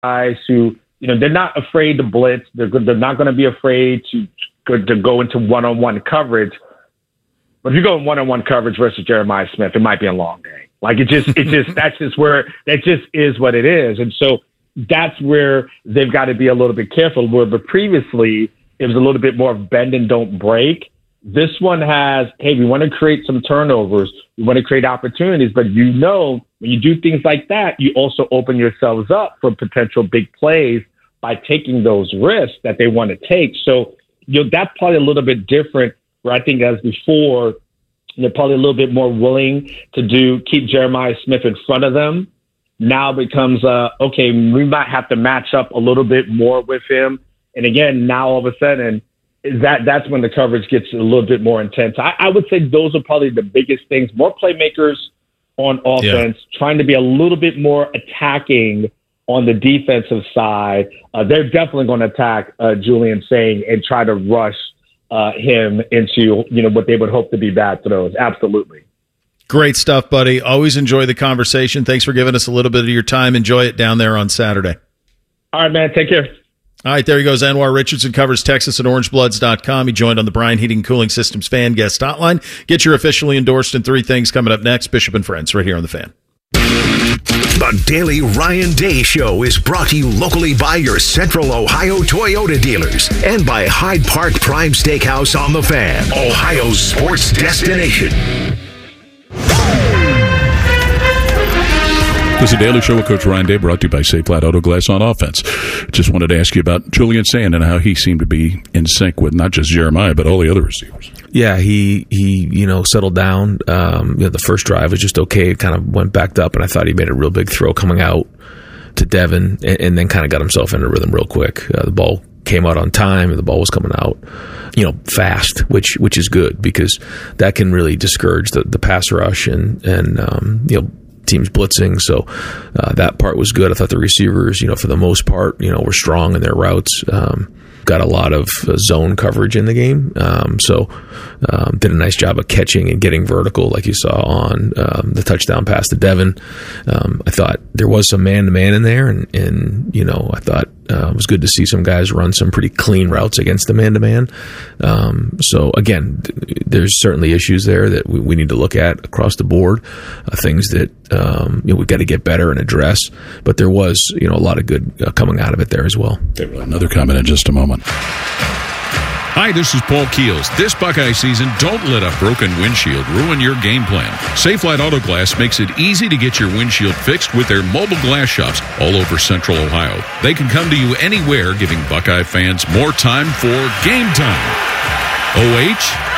guys who, they're not afraid to blitz. They're not going to be afraid to go into one-on-one coverage. But if you go in one-on-one coverage versus Jeremiah Smith, it might be a long day. Like that just is what it is. And so that's where they've got to be a little bit careful. But previously it was a little bit more of bend and don't break. This one has, hey, we want to create some turnovers. We want to create opportunities. But when you do things like that, you also open yourselves up for potential big plays by taking those risks that they want to take. So, that's probably a little bit different where I think as before, they're probably a little bit more willing to keep Jeremiah Smith in front of them. Now becomes, okay, we might have to match up a little bit more with him. And again, now all of a sudden, that's when the coverage gets a little bit more intense. I would say those are probably the biggest things. More playmakers on offense, trying to be a little bit more attacking on the defensive side. They're definitely going to attack Julian Sayin and try to rush him into what they would hope to be bad throws. Absolutely. Great stuff, buddy. Always enjoy the conversation. Thanks for giving us a little bit of your time. Enjoy it down there on Saturday. All right, man. Take care. All right, there he goes. Anwar Richardson covers Texas at OrangeBloods.com. He joined on the Bryan Heating and Cooling Systems Fan Guest Hotline. Get your officially endorsed in 3 things coming up next. Bishop and Friends right here on The Fan. The Daily Ryan Day Show is brought to you locally by your Central Ohio Toyota dealers and by Hyde Park Prime Steakhouse on The Fan, Ohio's sports destination. This is a Daily Show with Coach Ryan Day, brought to you by Safe Flat Auto Glass on Offense. Just wanted to ask you about Julian Sayin and how he seemed to be in sync with not just Jeremiah, but all the other receivers. Yeah, he settled down. The first drive was just okay. It kind of went backed up, and I thought he made a real big throw coming out to Devin, and then kind of got himself into rhythm real quick. The ball came out on time, and the ball was coming out, fast, which is good because that can really discourage the pass rush and teams blitzing. So that part was good. I thought the receivers, for the most part, were strong in their routes. Got a lot of zone coverage in the game. So did a nice job of catching and getting vertical like you saw on the touchdown pass to Devin. I thought there was some man-to-man in there, and I thought it was good to see some guys run some pretty clean routes against the man-to-man. So, again, there's certainly issues there that we need to look at across the board, things that we've got to get better and address. But there was, a lot of good coming out of it there as well. Okay, well, another comment in just a moment. Hi, this is Paul Keels. This Buckeye season, don't let a broken windshield ruin your game plan. Safe Light Auto Glass makes it easy to get your windshield fixed with their mobile glass shops all over Central Ohio. They can come to you anywhere, giving Buckeye fans more time for game time. OH?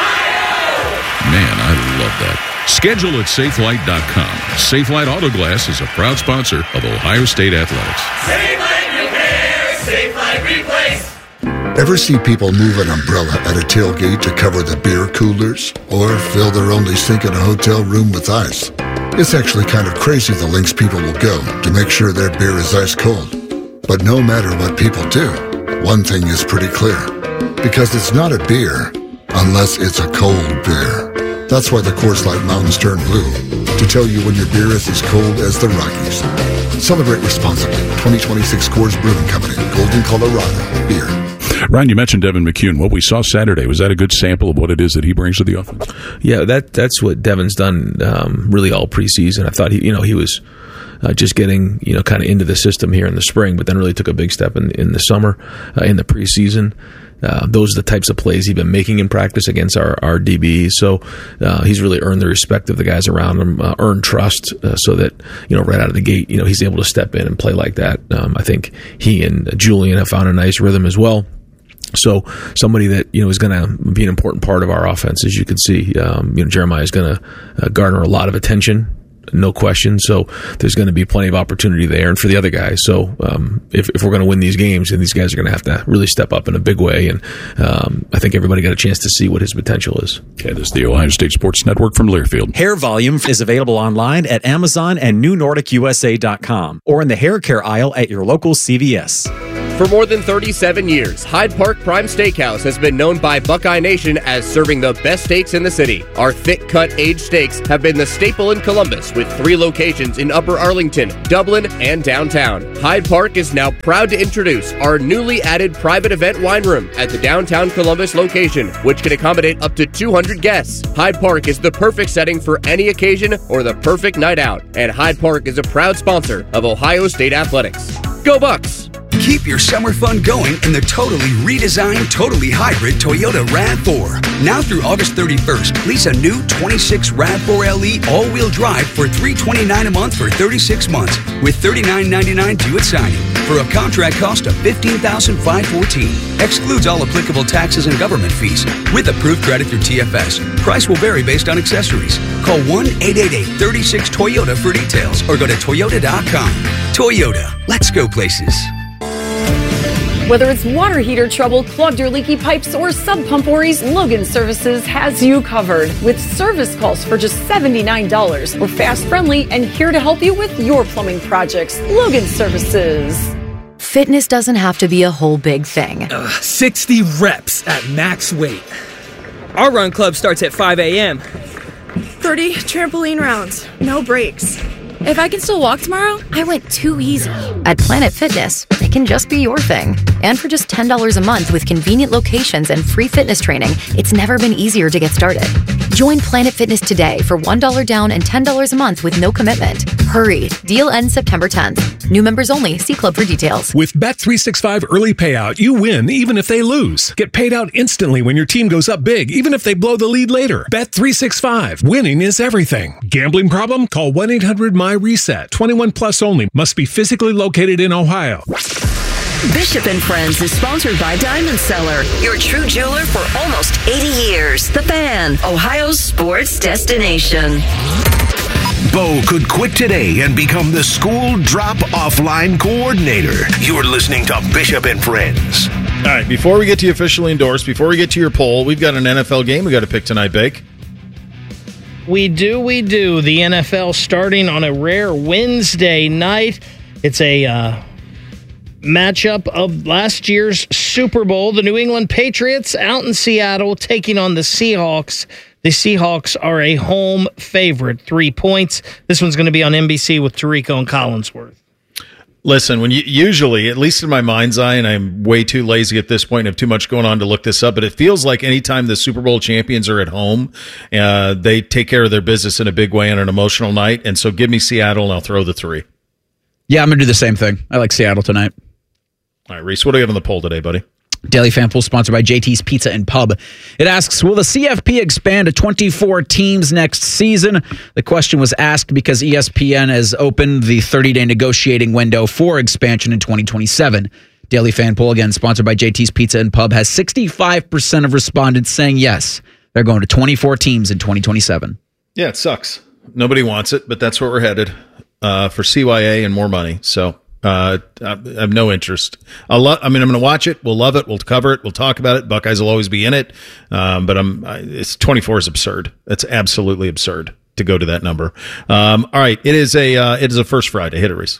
Man, I love that. Schedule at SafeLight.com. Safe Light Auto Glass is a proud sponsor of Ohio State Athletics. Safe Light Repair, Safe Light Replace. Ever see people move an umbrella at a tailgate to cover the beer coolers? Or fill their only sink in a hotel room with ice? It's actually kind of crazy the lengths people will go to make sure their beer is ice cold. But no matter what people do, one thing is pretty clear. Because it's not a beer unless it's a cold beer. That's why the Coors Light Mountains turn blue, to tell you when your beer is as cold as the Rockies. Celebrate responsibly. 2026 Coors Brewing Company, Golden, Colorado. Beer. Ryan, you mentioned Devin McCune. What we saw Saturday, was that a good sample of what it is that he brings to the offense? Yeah, that's what Devin's done really all preseason. I thought he was just getting kind of into the system here in the spring, but then really took a big step in the summer, in the preseason. Those are the types of plays he's been making in practice against our DBs. So he's really earned the respect of the guys around him, earned trust, so that right out of the gate, he's able to step in and play like that. I think he and Julian have found a nice rhythm as well. So somebody that is going to be an important part of our offense, as you can see. Jeremiah is going to garner a lot of attention, no question. So there's going to be plenty of opportunity there, and for the other guys. So if we're going to win these games, then these guys are going to have to really step up in a big way. And I think everybody got a chance to see what his potential is. Okay, this is the Ohio State Sports Network from Learfield. Hair Volume is available online at Amazon and NewNordicUSA.com or in the hair care aisle at your local CVS. For more than 37 years, Hyde Park Prime Steakhouse has been known by Buckeye Nation as serving the best steaks in the city. Our thick-cut aged steaks have been the staple in Columbus, with 3 locations in Upper Arlington, Dublin, and downtown. Hyde Park is now proud to introduce our newly added private event wine room at the downtown Columbus location, which can accommodate up to 200 guests. Hyde Park is the perfect setting for any occasion or the perfect night out, and Hyde Park is a proud sponsor of Ohio State Athletics. Go Bucks! Keep your summer fun going in the totally redesigned, totally hybrid Toyota RAV4. Now through August 31st, lease a new 26 RAV4 LE all-wheel drive for $329 a month for 36 months with $39.99 due at signing for a contract cost of $15,514. Excludes all applicable taxes and government fees with approved credit through TFS. Price will vary based on accessories. Call 1-888-36-TOYOTA for details or go to toyota.com. Toyota, let's go places. Whether it's water heater trouble, clogged or leaky pipes, or sub pump worries, Logan Services has you covered. With service calls for just $79. We're fast, friendly, and here to help you with your plumbing projects. Logan Services. Fitness doesn't have to be a whole big thing. 60 reps at max weight. Our run club starts at 5 a.m. 30 trampoline rounds, no breaks. If I can still walk tomorrow, I went too easy. At Planet Fitness, it can just be your thing. And for just $10 a month with convenient locations and free fitness training, it's never been easier to get started. Join Planet Fitness today for $1 down and $10 a month with no commitment. Hurry. Deal ends September 10th. New members only. See club for details. With Bet365 early payout, you win even if they lose. Get paid out instantly when your team goes up big, even if they blow the lead later. Bet365. Winning is everything. Gambling problem? Call 1-800-MY-RESET. 21 plus only. Must be physically located in Ohio. Bishop and Friends is sponsored by Diamond Seller, your true jeweler for almost 80 years. The Fan, Ohio's sports destination. Bo could quit today and become the school drop-off line coordinator. You're listening to Bishop and Friends. All right, before we get to you officially endorsed, before we get to your poll, we've got an NFL game we got to pick tonight, Bake. We do. The NFL starting on a rare Wednesday night. It's a matchup of last year's Super Bowl. The New England Patriots out in Seattle taking on the Seahawks. The Seahawks are a home favorite, 3 points. This one's going to be on NBC with Tirico and Collinsworth. Listen, when usually, at least in my mind's eye, and I'm way too lazy at this point and have too much going on to look this up, but it feels like anytime the Super Bowl champions are at home, they take care of their business in a big way on an emotional night. And so give me Seattle, and I'll throw the 3. Yeah, I'm going to do the same thing. I like Seattle tonight. All right, Reese, what do you have on the poll today, buddy? Daily Fan Poll sponsored by JT's Pizza and Pub. It asks, will the CFP expand to 24 teams next season? The question was asked because ESPN has opened the 30-day negotiating window for expansion in 2027. Daily Fan Poll, again, sponsored by JT's Pizza and Pub, has 65% of respondents saying yes, they're going to 24 teams in 2027. Yeah, it sucks. Nobody wants it, but that's where we're headed for CYA and more money. So I have no interest. I'm going to watch it. We'll love it. We'll cover it. We'll talk about it. Buckeyes will always be in it. But it's 24 is absurd. It's absolutely absurd to go to that number. All right. It is a First Friday. Hit it, Reese.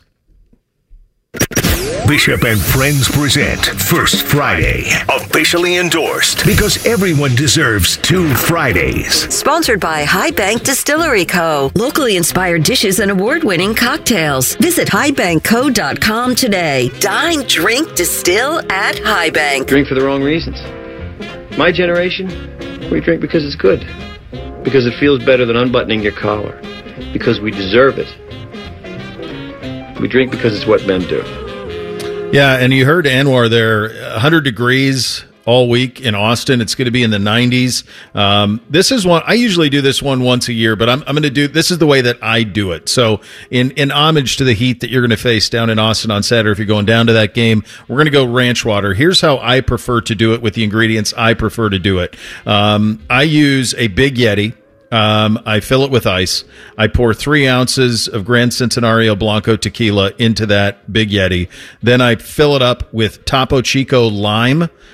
Bishop and Friends present First Friday, officially endorsed because everyone deserves 2 Fridays. Sponsored by High Bank Distillery Co. Locally inspired dishes and award-winning cocktails. Visit highbankco.com today. Dine, drink, distill at High Bank. Drink for the wrong reasons. My generation, we drink because it's good. Because it feels better than unbuttoning your collar. Because we deserve it. We drink because it's what men do. Yeah, and you heard Anwar there, 100 degrees all week in Austin. It's going to be in the 90s. This is one, I usually do this one once a year, but I'm going to do, this is the way that I do it. So in homage to the heat that you're going to face down in Austin on Saturday, if you're going down to that game, we're going to go ranch water. Here's how I prefer to do it with the ingredients I prefer to do it. I use a Big Yeti. I fill it with ice. I pour 3 ounces of Gran Centenario Blanco tequila into that Big Yeti. Then I fill it up with Topo Chico lime.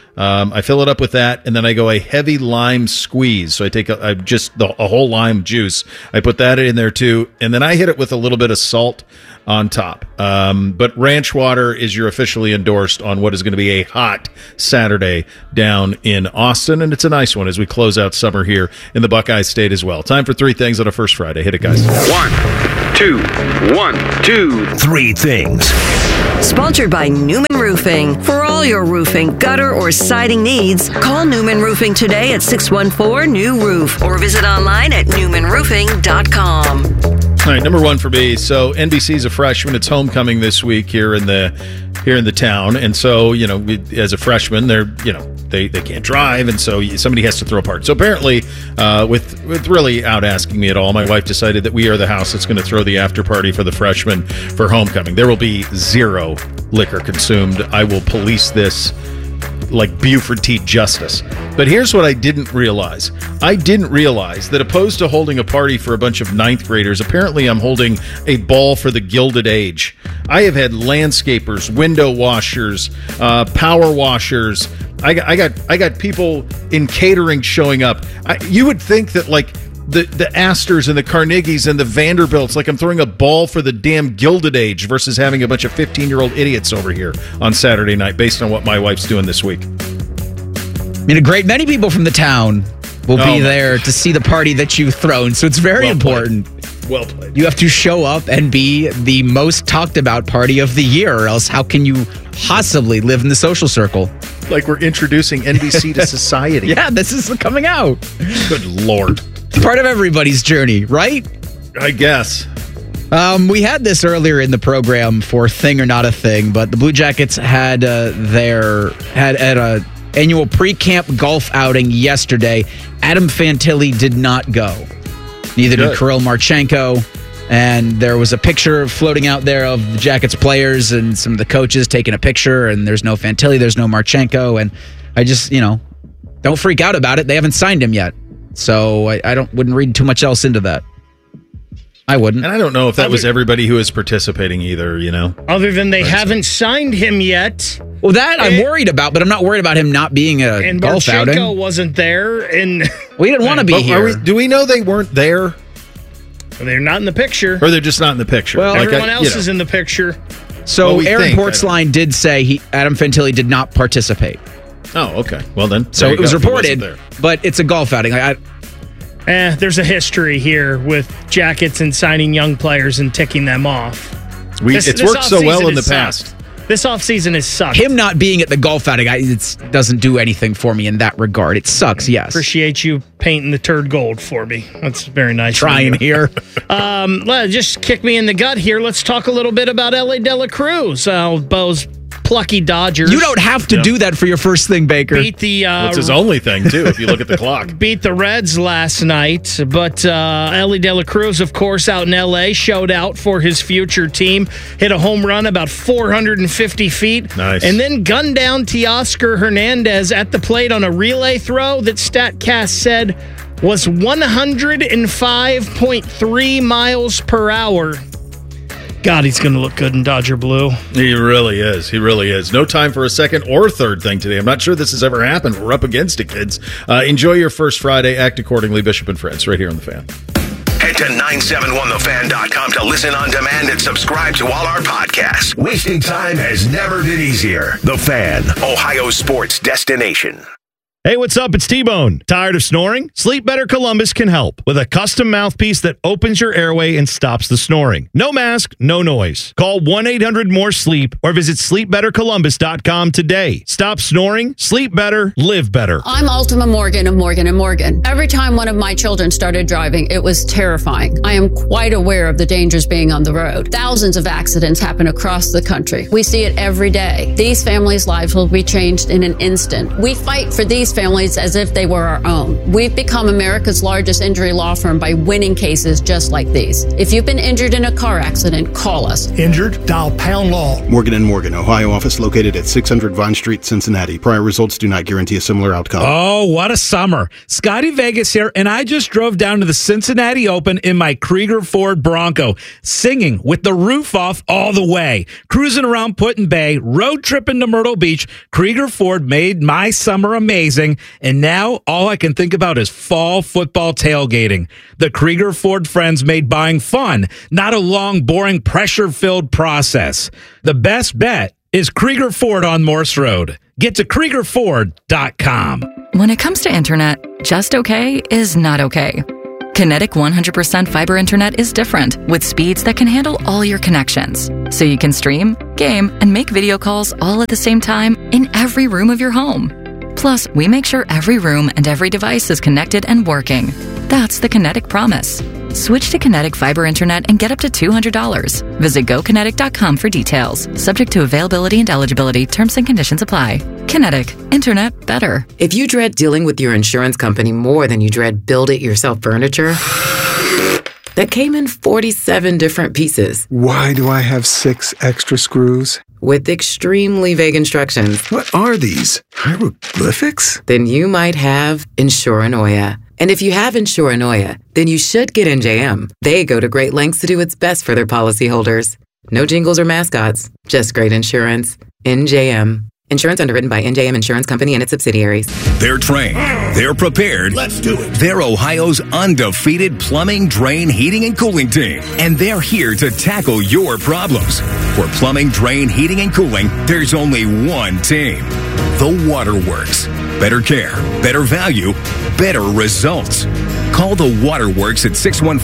I fill it up with that, and then I go a heavy lime squeeze. So I take a whole lime juice. I put that in there too, and then I hit it with a little bit of salt on top. But ranch water is your officially endorsed on what is going to be a hot Saturday down in Austin, and it's a nice one as we close out summer here in the Buckeye State as well. Time for 3 things on a first Friday. Hit it, guys. 1, 2, 3 things. Sponsored by Newman Roofing. For all your roofing, gutter, or siding needs, call Newman Roofing today at 614-NEW-ROOF or visit online at newmanroofing.com. All right, number 1 for me. So NBC's a freshman. It's homecoming this week here in the town, and so as a freshman, they can't drive, and so somebody has to throw a party. So apparently, with really out asking me at all, my wife decided that we are the house that's going to throw the after party for the freshmen for homecoming. There will be 0 liquor consumed. I will police this like Buford T. Justice. But here's what I didn't realize. I didn't realize that opposed to holding a party for a bunch of 9th graders, apparently I'm holding a ball for the Gilded Age. I have had landscapers, window washers, power washers. I got people in catering showing up. You would think that like the Astors and the Carnegies and the Vanderbilts, like I'm throwing a ball for the damn Gilded Age versus having a bunch of 15-year-old idiots over here on Saturday night based on what my wife's doing this week. I mean, a great many people from the town will be there to see the party that you've thrown, so it's very important. Well played. You have to show up and be the most talked about party of the year, or else how can you possibly live in the social circle? Like we're introducing NBC to society. Yeah, this is coming out. Good Lord. Part of everybody's journey, right? I guess. We had this earlier in the program for Thing or Not a Thing, but the Blue Jackets had a annual pre-camp golf outing yesterday. Adam Fantilli did not go. Neither did Kirill Marchenko. And there was a picture floating out there of the Jackets players and some of the coaches taking a picture, and there's no Fantilli, there's no Marchenko, and I just, don't freak out about it. They haven't signed him yet. So I wouldn't read too much else into that. I wouldn't. And I don't know if that was everybody who was participating either, Other than they haven't signed him yet. Well, that I'm worried about, but I'm not worried about him not being a golf outing. And Marchenko wasn't there. And we didn't want to be here. Do we know they weren't there? They're not in the picture. Or they're just not in the picture. Well, everyone else is in the picture. So Aaron Portzline did say Adam Fantilli did not participate. Oh, okay. Well, then. So it was reported, but it's a golf outing. There's a history here with Jackets and signing young players and ticking them off. It's worked so well in the past. This offseason has sucked. Him not being at the golf outing, it doesn't do anything for me in that regard. It sucks, yes. Appreciate you painting the turd gold for me. That's very nice. Trying here. Just kick me in the gut here. Let's talk a little bit about Elly De La Cruz. Bo's plucky Dodgers. You don't have to do that for your first thing, Baker. Beat the. It's his only thing too. If you look at the clock, beat the Reds last night, but Elly De La Cruz, of course, out in L.A., showed out for his future team. Hit a home run about 450 feet, nice, and then gunned down Teoscar Hernandez at the plate on a relay throw that Statcast said was 105.3 miles per hour. God, he's going to look good in Dodger blue. He really is. He really is. No time for a second or third thing today. I'm not sure this has ever happened. We're up against it, kids. Enjoy your first Friday. Act accordingly. Bishop and Friends, right here on The Fan. Head to 971thefan.com to listen on demand and subscribe to all our podcasts. Wasting time has never been easier. The Fan, Ohio sports destination. Hey, what's up? It's T-Bone. Tired of snoring? Sleep Better Columbus can help with a custom mouthpiece that opens your airway and stops the snoring. No mask, no noise. Call 1-800-MORE-SLEEP or visit sleepbettercolumbus.com today. Stop snoring, sleep better, live better. I'm Ultima Morgan of Morgan & Morgan. Every time one of my children started driving, it was terrifying. I am quite aware of the dangers being on the road. Thousands of accidents happen across the country. We see it every day. These families' lives will be changed in an instant. We fight for these these families as if they were our own. We've become America's largest injury law firm by winning cases just like these. If you've been injured in a car accident, call us. Injured? Dial Pound Law. Morgan & Morgan, Ohio office located at 600 Vine Street, Cincinnati. Prior results do not guarantee a similar outcome. Oh, what a summer. Scotty Vegas here, and I just drove down to the Cincinnati Open in my Krieger Ford Bronco, singing with the roof off all the way, cruising around Put-in Bay, road tripping to Myrtle Beach. Krieger Ford made my summer amazing, and now all I can think about is fall football tailgating. The Krieger Ford friends made buying fun, not a long, boring, pressure-filled process. The best bet is Krieger Ford on Morse Road. Get to KriegerFord.com. When it comes to internet, just okay is not okay. Kinetic 100% fiber internet is different, with speeds that can handle all your connections. So you can stream, game, and make video calls all at the same time in every room of your home. Plus, we make sure every room and every device is connected and working. That's the Kinetic promise. Switch to Kinetic fiber internet and get up to $200. Visit GoKinetic.com for details. Subject to availability and eligibility. Terms and conditions apply. Kinetic. Internet better. If you dread dealing with your insurance company more than you dread build-it-yourself furniture that came in 47 different pieces. Why do I have 6 extra screws? With extremely vague instructions. What are these? Hieroglyphics? Then you might have Insuranoia. And if you have Insuranoia, then you should get NJM. They go to great lengths to do what's best for their policyholders. No jingles or mascots, just great insurance. NJM. Insurance underwritten by NJM Insurance Company and its subsidiaries. They're trained. They're prepared. Let's do it. They're Ohio's undefeated plumbing, drain, heating, and cooling team. And they're here to tackle your problems. For plumbing, drain, heating, and cooling, there's only one team. The Waterworks. Better care, better value, better results. Call the Waterworks at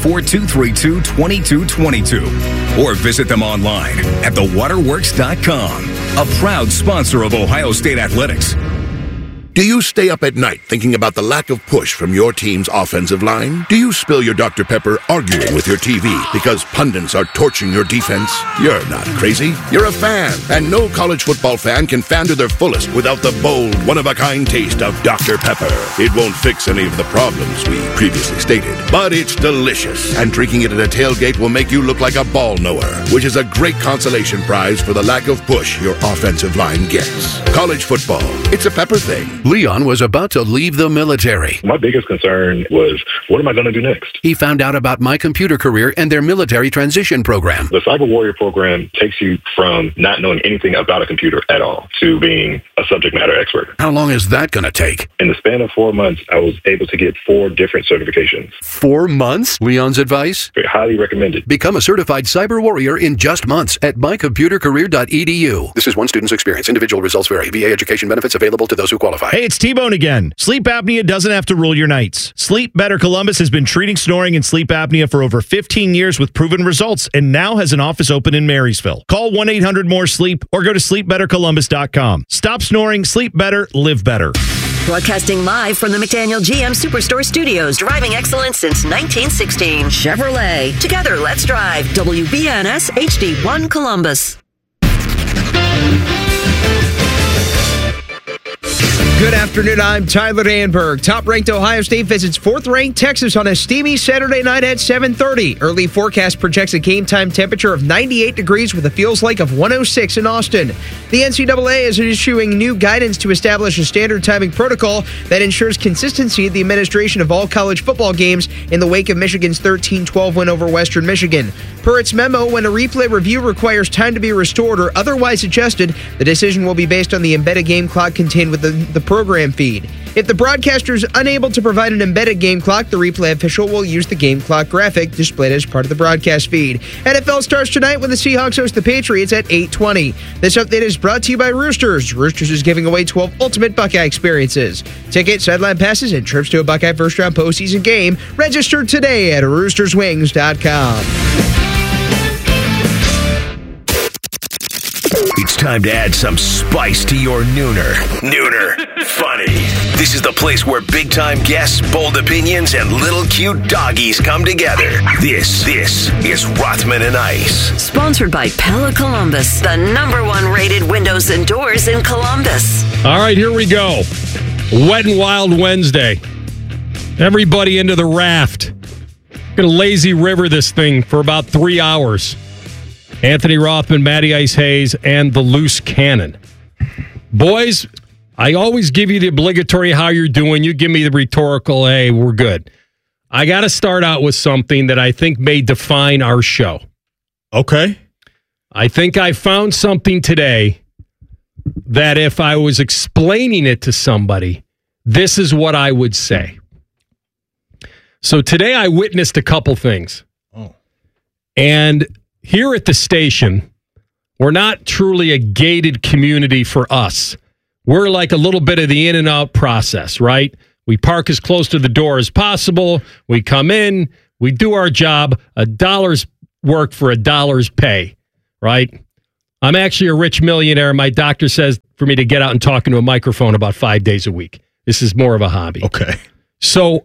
614-232-2222 or visit them online at thewaterworks.com. A proud sponsor of Ohio State Athletics. Do you stay up at night thinking about the lack of push from your team's offensive line? Do you spill your Dr. Pepper arguing with your TV because pundits are torching your defense? You're not crazy. You're a fan. And no college football fan can fan to their fullest without the bold, one-of-a-kind taste of Dr. Pepper. It won't fix any of the problems we previously stated, but it's delicious. And drinking it at a tailgate will make you look like a ball knower, which is a great consolation prize for the lack of push your offensive line gets. College football, it's a Pepper thing. Leon was about to leave the military. My biggest concern was, what am I going to do next? He found out about My Computer Career and their military transition program. The Cyber Warrior program takes you from not knowing anything about a computer at all to being a subject matter expert. How long is that going to take? In the span of 4 months, I was able to get 4 different certifications. 4 months? Leon's advice? Highly recommended. Become a certified cyber warrior in just months at mycomputercareer.edu. This is one student's experience. Individual results vary. VA education benefits available to those who qualify. Hey, it's T-Bone again. Sleep apnea doesn't have to rule your nights. Sleep Better Columbus has been treating snoring and sleep apnea for over 15 years with proven results and now has an office open in Marysville. Call 1-800-MORE-SLEEP or go to sleepbettercolumbus.com. Stop snoring, sleep better, live better. Broadcasting live from the McDaniel GM Superstore Studios, driving excellence since 1916. Chevrolet. Together, let's drive. WBNS HD1 Columbus. Good afternoon, I'm Tyler Danberg. Top-ranked Ohio State visits 4th-ranked Texas on a steamy Saturday night at 7:30. Early forecast projects a game-time temperature of 98 degrees with a feels like of 106 in Austin. The NCAA is issuing new guidance to establish a standard timing protocol that ensures consistency in the administration of all college football games in the wake of Michigan's 13-12 win over Western Michigan. Per its memo, when a replay review requires time to be restored or otherwise adjusted, the decision will be based on the embedded game clock contained within the program feed. If the broadcaster is unable to provide an embedded game clock, the replay official will use the game clock graphic displayed as part of the broadcast feed. NFL starts tonight when the Seahawks host the Patriots at 8:20. This update is brought to you by Roosters. Roosters is giving away 12 ultimate Buckeye experiences. Tickets, sideline passes, and trips to a Buckeye first-round postseason game. Register today at roosterswings.com. It's time to add some spice to your nooner. Nooner Funny. This is the place where big-time guests, bold opinions, and little cute doggies come together. This is Rothman and Ice. Sponsored by Pella Columbus, the #1 rated windows and doors in Columbus. All right, here we go. Wet and Wild Wednesday. Everybody into the raft. Gonna lazy river this thing for about 3 hours. Anthony Rothman, Matty Ice Hayes, and the Loose Cannon. Boys, I always give you the obligatory how you're doing. You give me the rhetorical, hey, we're good. I got to start out with something that I think may define our show. Okay. I think I found something today that if I was explaining it to somebody, this is what I would say. So today I witnessed a couple things. And here at the station, we're not truly a gated community for us. We're like a little bit of the in and out process, right? We park as close to the door as possible. We come in, we do our job, $1's work for $1's pay, right? I'm actually a rich millionaire. My doctor says for me to get out and talk into a microphone about 5 days a week. This is more of a hobby. Okay. So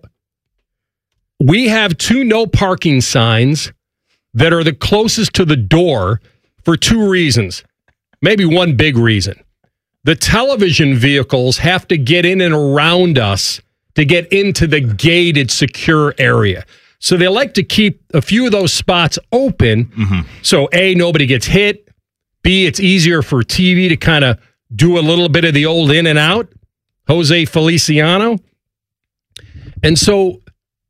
we have 2 no parking signs that are the closest to the door for 2 reasons. Maybe one big reason. The television vehicles have to get in and around us to get into the gated, secure area. So they like to keep a few of those spots open. So A, nobody gets hit. B, it's easier for TV to kind of do a little bit of the old in and out. Jose Feliciano. And so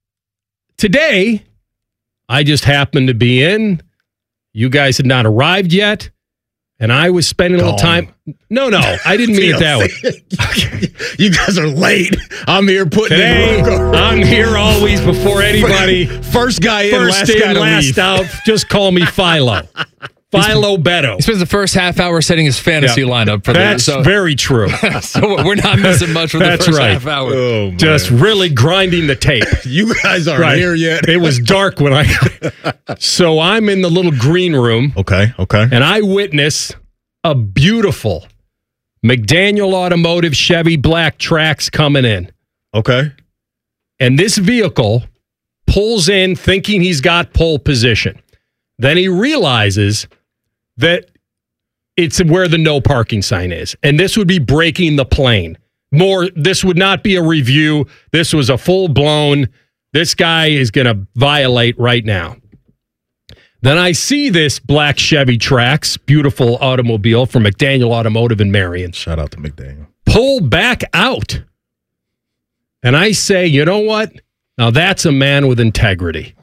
today, I just happened to be in. You guys had not arrived yet. And I was spending a little time. No, I didn't mean it that way. You guys are late. I'm here putting in work. I'm here always before anybody. First guy in, last out. Just call me Philo. Philo Beto. He spends the first half hour setting his fantasy lineup for That's very true. So we're not missing much for the first half hour. Oh, just really grinding the tape. You guys aren't here yet. It was dark when So I'm in the little green room. Okay. And I witness a beautiful McDaniel Automotive Chevy Black Trax coming in. Okay. And this vehicle pulls in thinking he's got pole position. Then he realizes that it's where the no parking sign is. And this would be breaking the plane. This would not be a review. This was a full-blown, this guy is going to violate right now. Then I see this black Chevy Trax, beautiful automobile from McDaniel Automotive in Marion. Shout out to McDaniel. Pull back out. And I say, you know what? Now that's a man with integrity.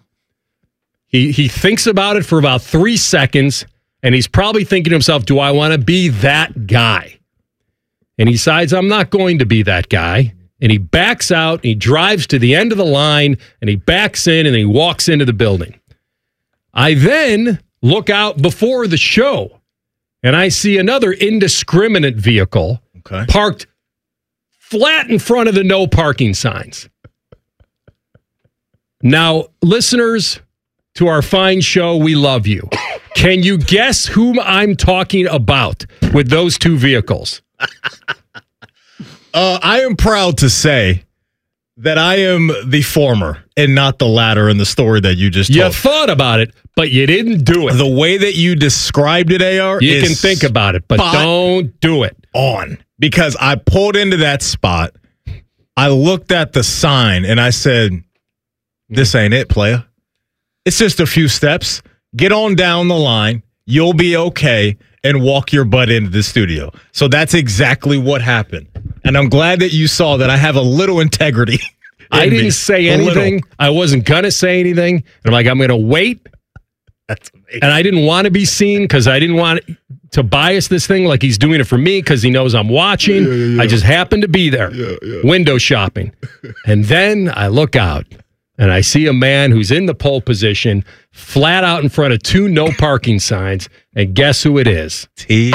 He thinks about it for about 3 seconds, and he's probably thinking to himself, do I want to be that guy? And he decides, I'm not going to be that guy. And he backs out, and he drives to the end of the line, and he backs in, and he walks into the building. I then look out before the show, and I see another indiscriminate vehicle parked flat in front of the no parking signs. Now, listeners to our fine show, we love you. Can you guess whom I'm talking about with those 2 vehicles? I am proud to say that I am the former and not the latter in the story that you just told. You thought about it, but you didn't do it. The way that you described it, AR, you can think about it, but don't do it. Because I pulled into that spot, I looked at the sign, and I said, this ain't it, playa. It's just a few steps. Get on down the line. You'll be okay, and walk your butt into the studio. So that's exactly what happened. And I'm glad that you saw that I have a little integrity. I didn't say anything. I wasn't going to say anything. And I'm like, I'm going to wait. That's amazing. And I didn't want to be seen because I didn't want to bias this thing like he's doing it for me because he knows I'm watching. Yeah. I just happened to be there, window shopping. And then I look out. And I see a man who's in the pole position, flat out in front of 2 no parking signs. And guess who it is? TLC.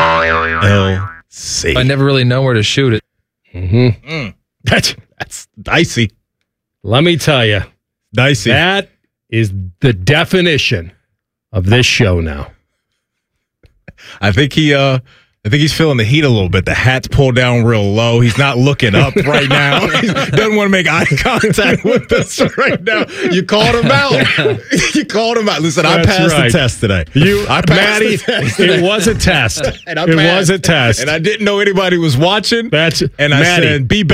I never really know where to shoot it. Mm-hmm. That's dicey. Let me tell you. Dicey. That is the definition of this show now. I think he's feeling the heat a little bit. The hat's pulled down real low. He's not looking up right now. He doesn't want to make eye contact with us right now. You called him out. You called him out. Listen, I passed the test today. I passed Maddie, the test. It was a test. And I was a test. And I didn't know anybody was watching. And I said, be better.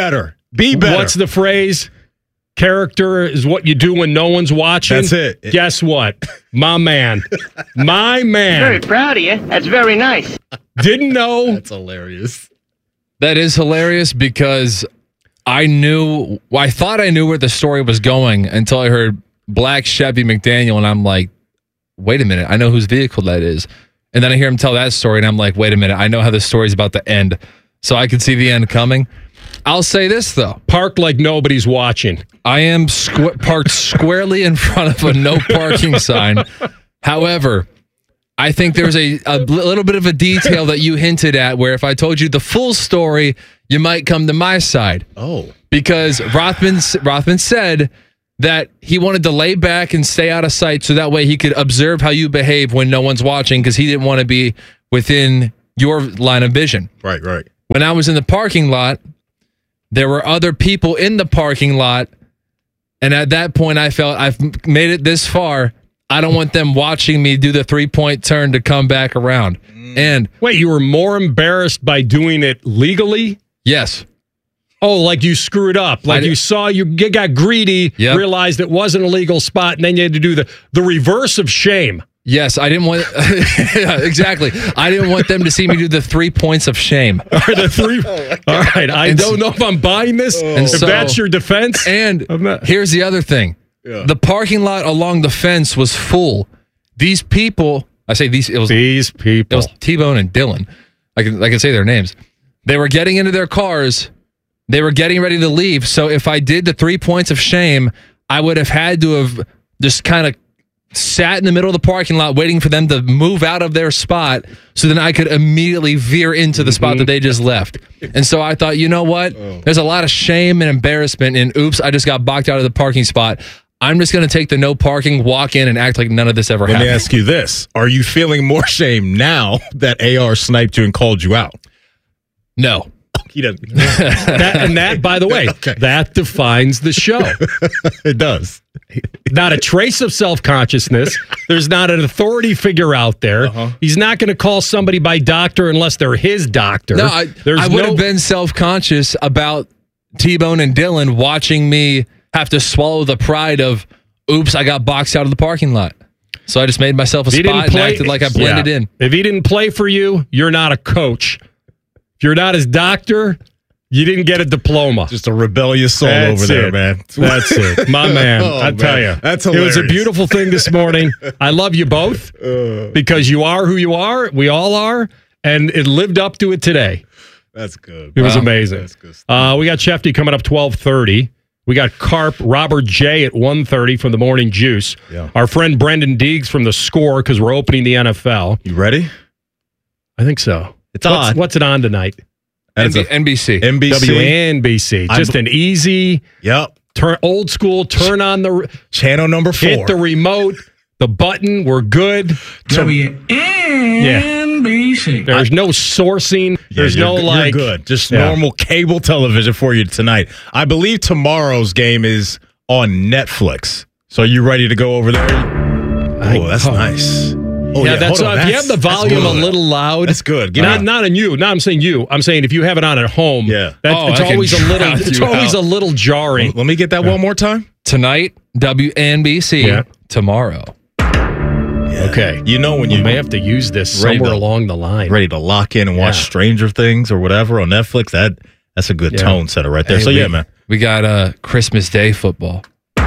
Be better. What's the phrase? Character is what you do when no one's watching. That's it. Guess what? My man. My man. Very proud of you. That's very nice. Didn't know. That's hilarious. That is hilarious because I thought I knew where the story was going until I heard Black Chevy McDaniel, and I'm like, wait a minute, I know whose vehicle that is. And then I hear him tell that story, and I'm like, wait a minute, I know how this story's about to end. So I could see the end coming. I'll say this, though. Park like nobody's watching. I am parked squarely in front of a no parking sign. However, I think there's a little bit of a detail that you hinted at where if I told you the full story, you might come to my side. Oh. Because Rothman said that he wanted to lay back and stay out of sight so that way he could observe how you behave when no one's watching because he didn't want to be within your line of vision. Right. When I was in the parking lot, there were other people in the parking lot, and at that point I felt I've made it this far. I don't want them watching me do the 3-point turn to come back around. And wait, you were more embarrassed by doing it legally? Yes. Oh, like you screwed up. Like you saw, you got greedy, realized it wasn't a legal spot, and then you had to do the reverse of shame. Yes, I didn't want exactly. I didn't want them to see me do the 3 points of shame. All right, I don't know if I'm buying this. And if that's your defense. And here's the other thing: the parking lot along the fence was full. These people, I say these. It was these people. It was T-Bone and Dylan. I can say their names. They were getting into their cars. They were getting ready to leave. So if I did the 3 points of shame, I would have had to have just kind of sat in the middle of the parking lot waiting for them to move out of their spot so then I could immediately veer into the spot that they just left. And so I thought, you know what? There's a lot of shame and embarrassment and oops, I just got boxed out of the parking spot. I'm just going to take the no parking, walk in, and act like none of this ever happened. Let me ask you this. Are you feeling more shame now that AR sniped you and called you out? No. He doesn't. that, by the way, that defines the show. It does. Not a trace of self-consciousness. There's not an authority figure out there. He's not going to call somebody by doctor unless they're his doctor. No, I would have been self-conscious about T-Bone and Dylan watching me have to swallow the pride of, oops, I got boxed out of the parking lot. So I just made myself a spot and acted like I blended in. If he didn't play for you, you're not a coach. If you're not his doctor, you didn't get a diploma. Just a rebellious soul over there, man. That's it. My man. I tell you. That's hilarious. It was a beautiful thing this morning. I love you both because you are who you are. We all are. And it lived up to it today. That's good. It was amazing. That's good. We got Shefty coming up 12:30. We got Carp, Robert J. at 1:30 from the Morning Juice. Yeah. Our friend Brendan Deegs from The Score because we're opening the NFL. You ready? I think so. It's on. What's it on tonight? NBC. WNBC. Just an easy, old school, turn on the channel number 4. Hit the remote, the button, we're good. WNBC. There's no sourcing. There's you're good. Just normal cable television for you tonight. I believe tomorrow's game is on Netflix. So are you ready to go over there? Oh, that's nice. Oh, that's if you have the volume a little loud. That's good. Not on you. No, I'm saying you. I'm saying if you have it on at home. Yeah. It's always a little jarring. Let me get that one more time. Tonight, WNBC. Yeah. Tomorrow. Yeah. Okay. You know when you may have to use this somewhere along the line. Ready to lock in and watch Stranger Things or whatever on Netflix. That's a good tone setter right there. Hey, man. We got Christmas Day football.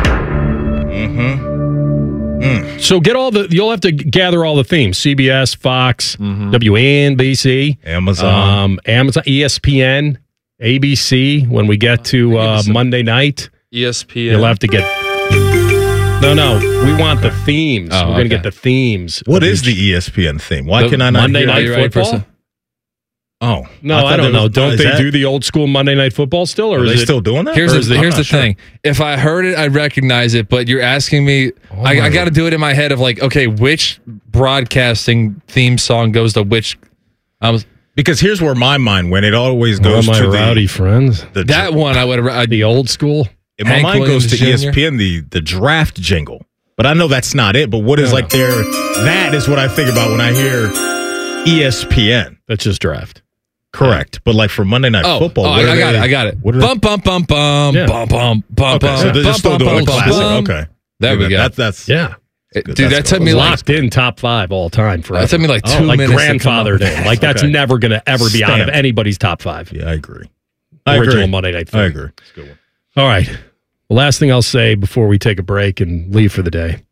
So you'll have to gather all the themes. CBS, Fox, WNBC, Amazon, ESPN, ABC. When we get to Monday night, ESPN. You'll have to get. No, we want the themes. We're going to get the themes. What is the ESPN theme? Why can I not Monday hear Night Football? Oh. No, I don't know. Don't they do the old school Monday Night Football still? Or are is they still doing that? Here's the thing. If I heard it, I'd recognize it. But you're asking me, I got to do it in my head of like, okay, which broadcasting theme song goes to which? Because here's where my mind went. It always goes to the rowdy friends. That one I would the old school. In my mind goes to ESPN, the draft jingle. But I know that's not it. But what is that is what I think about when I hear ESPN. That's just draft. Correct. But like for Monday Night Football. I got it. Bum, bum, bum, bum, Yeah. bum, bum, bum, Okay, so they're bum, still bum, doing bum, a classic. bum. Okay. There we go. That's Yeah. Dude, that took me locked in top 5 all time forever. That took me like 2 like minutes to grandfathered come up with in. that. Like that's Okay. never going to ever be out of Stamp. anybody's top 5. Yeah, I agree. Original Monday Night Football. I agree. It's a good one. All right. The last thing I'll say before we take a break and leave for the day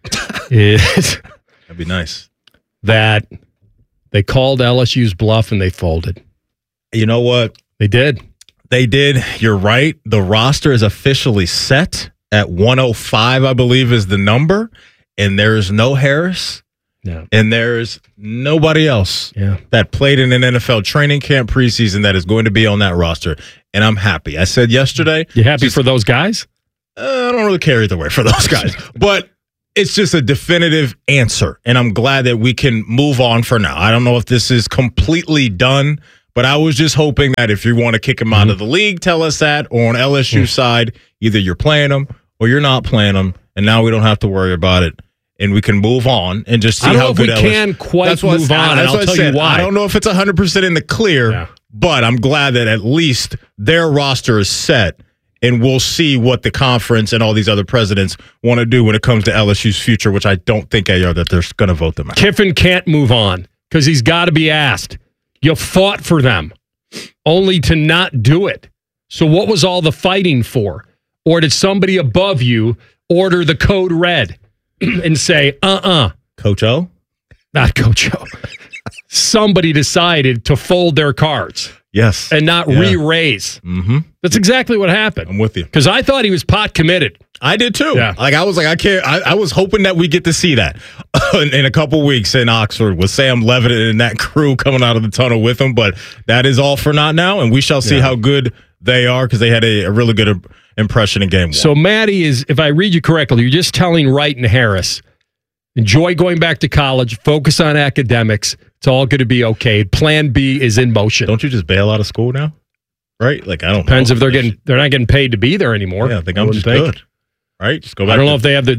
is That'd be nice. that they called LSU's bluff and they folded. You know what? They did. They did. You're right. The roster is officially set at 105, I believe, is the number. And there's no Harris. Yeah. And there's nobody else that played in an NFL training camp preseason that is going to be on that roster. And I'm happy. I said yesterday. You happy for those guys? I don't really care either way for those guys. But it's just a definitive answer. And I'm glad that we can move on for now. I don't know if this is completely done, but I was just hoping that if you want to kick him out of the league, tell us that. Or on LSU side, either you're playing them or you're not playing them. And now we don't have to worry about it. And we can move on and just see I don't how know if good we LSU can quite That's what move I- on, that's and I'll what I tell said. you why. I don't know if it's 100% in the clear, but I'm glad that at least their roster is set. And we'll see what the conference and all these other presidents want to do when it comes to LSU's future, which I don't think they are, that they're going to vote them out. Kiffin can't move on because he's got to be asked. You fought for them only to not do it. So what was all the fighting for? Or did somebody above you order the code red and say, Coach O? Not Coach O. Somebody decided to fold their cards. Yes. And not re-raise. Mm-hmm. That's exactly what happened. I'm with you. Because I thought he was pot committed. I did too. Yeah. Like I was like, I can't. I was hoping that we get to see that in a couple weeks in Oxford with Sam Levitt and that crew coming out of the tunnel with him. But that is all for not now, and we shall see how good they are because they had a really good impression in game 1. So Maddie is, if I read you correctly, you're just telling Wright and Harris, enjoy going back to college, focus on academics. It's all going to be okay. Plan B is in motion. Don't you just bail out of school now? Right? Like I don't Depends know. if they're not getting paid to be there anymore. Yeah, I think I'm just good. Right? Just go back. I don't know if they have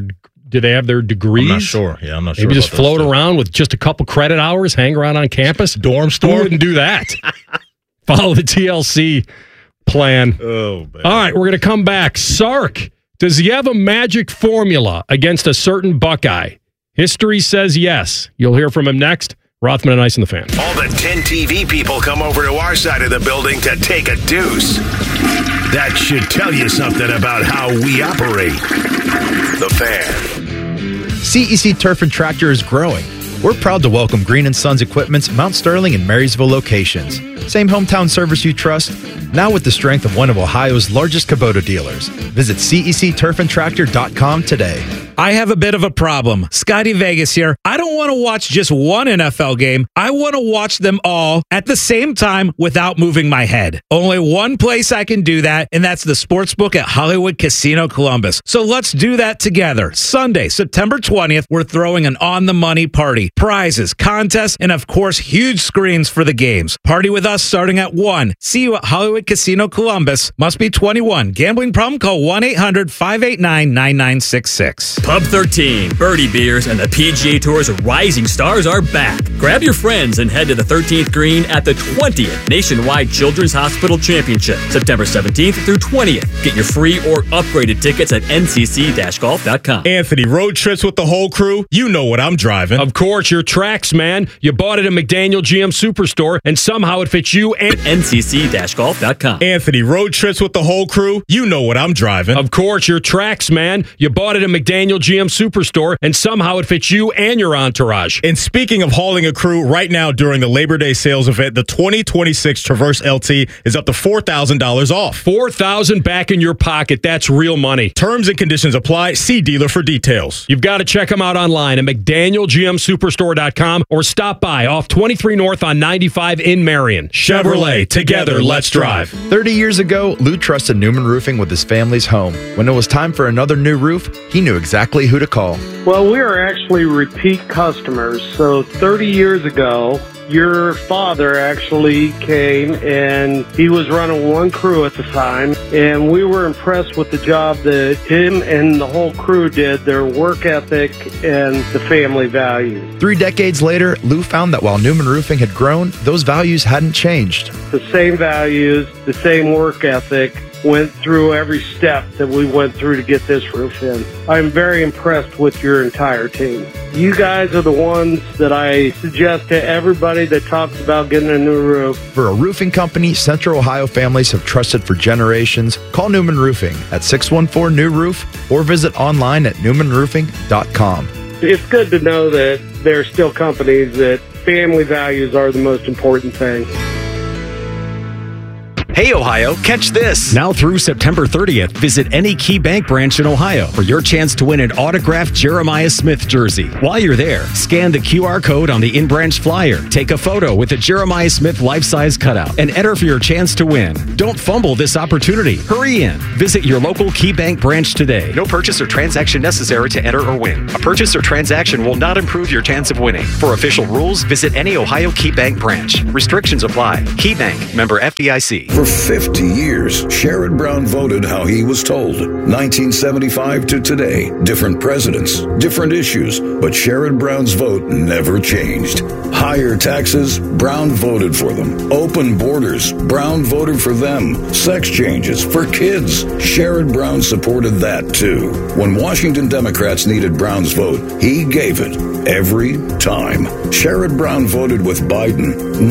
do they have their degrees? I'm not sure. Yeah, I'm not sure. Maybe just about those float two. around with just a couple credit hours, hang around on campus. Dorm Who store. wouldn't do that? Follow the TLC plan. Oh, man. All right, we're going to come back. Sark, does he have a magic formula against a certain Buckeye? History says yes. You'll hear from him next. Rothman and Ice and the Fan. All the 10 TV people come over to our side of the building to take a deuce. That should tell you something about how we operate. The Fan. CEC Turf and Tractor is growing. We're proud to welcome Green & Sons Equipment's Mount Sterling and Marysville locations. Same hometown service you trust, now with the strength of one of Ohio's largest Kubota dealers. Visit CECTurfandTractor.com today. I have a bit of a problem. Scotty Vegas here. I don't want to watch just one NFL game. I want to watch them all at the same time without moving my head. Only one place I can do that, and that's the Sportsbook at Hollywood Casino Columbus. So let's do that together. Sunday, September 20th, we're throwing an on-the-money party. Prizes, contests, and of course, huge screens for the games. Party with us starting at 1. See you at Hollywood Casino Columbus. Must be 21. Gambling problem? Call 1-800-589-9966. Pub 13, Birdie Beers, and the PGA Tour's rising stars are back. Grab your friends and head to the 13th green at the 20th Nationwide Children's Hospital Championship, September 17th through 20th. Get your free or upgraded tickets at ncc-golf.com. Anthony, road trips with the whole crew. You know what I'm driving. Of course, your tracks, man. You bought it at McDaniel GM Superstore, and somehow it fits you and ncc-golf.com. Anthony, road trips with the whole crew. You know what I'm driving. Of course, your tracks, man. You bought it at McDaniel GM Superstore, and somehow it fits you and your entourage. And speaking of hauling a crew, right now during the Labor Day sales event, the 2026 Traverse LT is up to $4,000 off. $4,000 back in your pocket. That's real money. Terms and conditions apply. See dealer for details. You've got to check them out online at McDanielGMSuperstore.com or stop by off 23 North on 95 in Marion. Chevrolet, together, let's drive. 30 years ago, Lou trusted Newman Roofing with his family's home. When it was time for another new roof, he knew exactly who to call. Well, we are actually repeat customers. So 30 years ago, Your father actually came, and he was running one crew at the time, and we were impressed with the job that him and the whole crew did, their work ethic and the family values. 3 decades later, Lou found that while Newman Roofing had grown, those values hadn't changed. The same values, the same work ethic, went through every step that we went through to get this roof in. I'm very impressed with your entire team. You guys are the ones that I suggest to everybody that talks about getting a new roof. For a roofing company Central Ohio families have trusted for generations, call Newman Roofing at 614-NEW-ROOF or visit online at newmanroofing.com. It's good to know that there are still companies that family values are the most important thing. Hey, Ohio, catch this. Now through September 30th, visit any Key Bank branch in Ohio for your chance to win an autographed Jeremiah Smith jersey. While you're there, scan the QR code on the in-branch flyer, take a photo with a Jeremiah Smith life-size cutout, and enter for your chance to win. Don't fumble this opportunity. Hurry in. Visit your local Key Bank branch today. No purchase or transaction necessary to enter or win. A purchase or transaction will not improve your chance of winning. For official rules, visit any Ohio Key Bank branch. Restrictions apply. Key Bank, member FDIC. For 50 years, Sherrod Brown voted how he was told. 1975 to today, different presidents, different issues, but Sherrod Brown's vote never changed. Higher taxes, Brown voted for them. Open borders, Brown voted for them. Sex changes for kids, Sherrod Brown supported that too. When Washington Democrats needed Brown's vote, he gave it every time. Sherrod Brown voted with Biden,